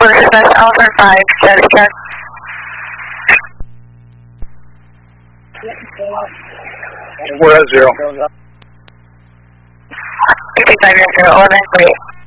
We're dispatch Alpha 5, status check. 4 0. 55 0, 11, 48.